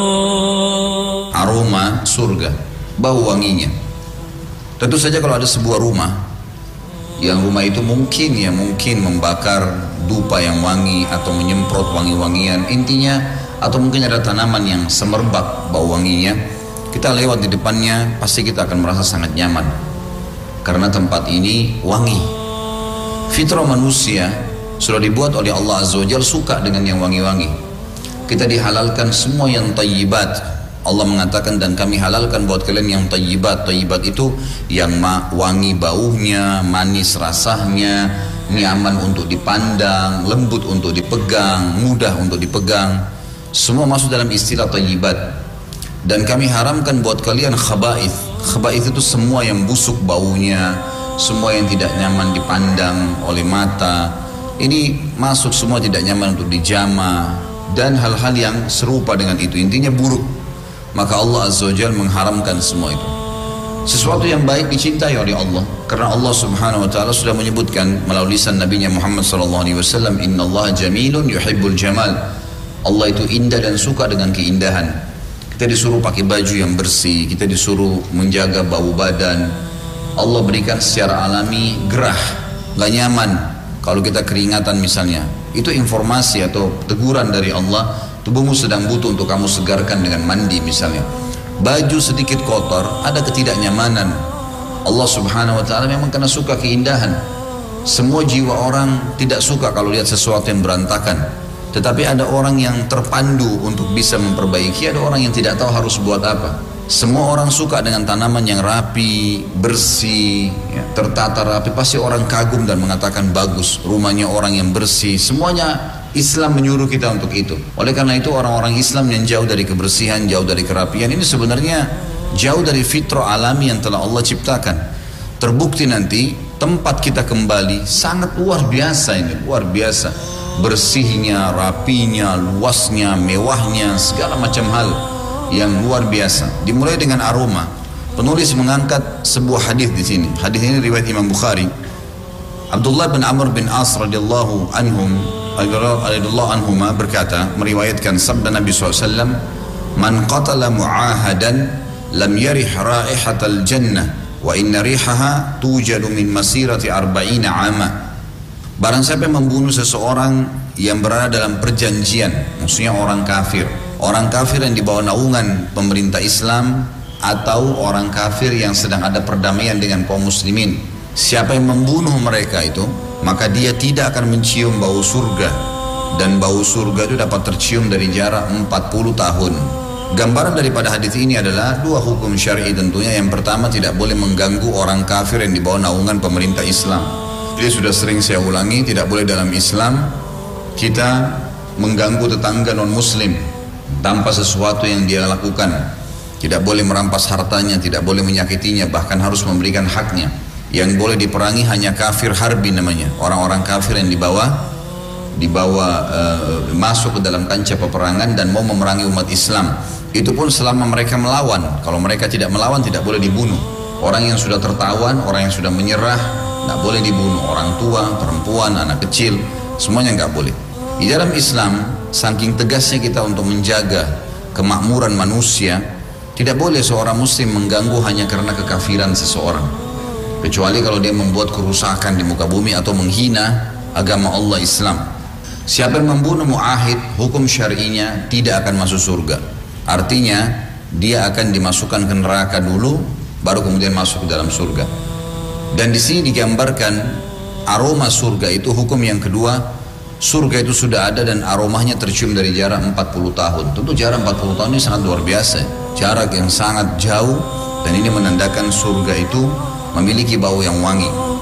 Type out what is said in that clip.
Aroma surga, bau wanginya. Tentu saja kalau ada sebuah rumah yang rumah itu mungkin membakar dupa yang wangi atau menyemprot wangi-wangian intinya, atau mungkin ada tanaman yang semerbak bau wanginya, kita lewat di depannya pasti kita akan merasa sangat nyaman karena tempat ini wangi. Fitrah manusia sudah dibuat oleh Allah Azza wa Jalla suka dengan yang wangi-wangi. Kita dihalalkan semua yang tayyibat. Allah mengatakan, dan kami halalkan buat kalian yang tayyibat. Tayyibat itu yang wangi baunya, manis rasanya, nyaman untuk dipandang, lembut untuk dipegang, mudah untuk dipegang. Semua masuk dalam istilah tayyibat. Dan kami haramkan buat kalian khaba'ith. Khaba'ith itu semua yang busuk baunya, semua yang tidak nyaman dipandang oleh mata. Ini masuk semua tidak nyaman untuk dijama dan hal-hal yang serupa dengan itu. Intinya buruk. Maka Allah Azza wa Jalla mengharamkan semua itu. Sesuatu yang baik dicintai oleh Allah karena Allah Subhanahu wa taala sudah menyebutkan melalui lisan Nabi Muhammad sallallahu alaihi wasallam, innallaha jamilun yuhibbul jamal. Allah itu indah dan suka dengan keindahan. Kita disuruh pakai baju yang bersih, kita disuruh menjaga bau badan. Allah berikan secara alami gerah, gak nyaman kalau kita keringatan misalnya. Itu informasi atau teguran dari Allah. Tubuhmu sedang butuh untuk kamu segarkan dengan mandi misalnya. Baju sedikit kotor, ada ketidaknyamanan. Allah Subhanahu wa taala memang karena suka keindahan. Semua jiwa orang tidak suka kalau lihat sesuatu yang berantakan. Tetapi ada orang yang terpandu untuk bisa memperbaiki, ada orang yang tidak tahu harus buat apa. Semua orang suka dengan tanaman yang rapi, bersih, ya, tertata rapi. Pasti orang kagum dan mengatakan bagus. Rumahnya orang yang bersih, semuanya Islam menyuruh kita untuk itu. Oleh karena itu orang-orang Islam yang jauh dari kebersihan, jauh dari kerapian, ini sebenarnya jauh dari fitrah alami yang telah Allah ciptakan. Terbukti nanti tempat kita kembali sangat luar biasa ini, luar biasa. Bersihnya, rapinya, luasnya, mewahnya, segala macam hal yang luar biasa. Dimulai dengan aroma. Penulis mengangkat sebuah hadis di sini. Hadis ini riwayat Imam Bukhari. Abdullah bin Amr bin As radhiyallahu anhuma berkata, meriwayatkan sabda Nabi SAW, man qatala mu'ahadan lam yarih raihatal jannah wa inna rihaha tujadu min masirati arba'ina ama. Barang siapa yang membunuh seseorang yang berada dalam perjanjian, maksudnya orang kafir yang di bawah naungan pemerintah Islam, atau orang kafir yang sedang ada perdamaian dengan kaum muslimin, siapa yang membunuh mereka itu, maka dia tidak akan mencium bau surga. Dan bau surga itu dapat tercium dari jarak 40 tahun. Gambaran daripada hadis ini adalah dua hukum syar'i tentunya. Yang pertama, tidak boleh mengganggu orang kafir yang di bawah naungan pemerintah Islam. Jadi sudah sering saya ulangi, tidak boleh dalam Islam kita mengganggu tetangga non muslim tanpa sesuatu yang dia lakukan. Tidak boleh merampas hartanya, tidak boleh menyakitinya, bahkan harus memberikan haknya. Yang boleh diperangi hanya kafir harbi namanya, orang-orang kafir yang dibawa masuk ke dalam kancah peperangan dan mau memerangi umat Islam. Itu pun selama mereka melawan. Kalau mereka tidak melawan, tidak boleh dibunuh. Orang yang sudah tertawan, orang yang sudah menyerah, tidak boleh dibunuh. Orang tua, perempuan, anak kecil, semuanya nggak boleh. Di dalam Islam, saking tegasnya kita untuk menjaga kemakmuran manusia, tidak boleh seorang muslim mengganggu hanya karena kekafiran seseorang, kecuali kalau dia membuat kerusakan di muka bumi atau menghina agama Allah Islam. Siapa yang membunuh mu'ahid, hukum syar'inya tidak akan masuk surga. Artinya dia akan dimasukkan ke neraka dulu, baru kemudian masuk ke dalam surga. Dan di sini digambarkan aroma surga itu hukum yang kedua. Surga itu sudah ada dan aromanya tercium dari jarak 40 tahun. Tentu jarak 40 tahun ini sangat luar biasa, jarak yang sangat jauh, dan ini menandakan surga itu memiliki bau yang wangi.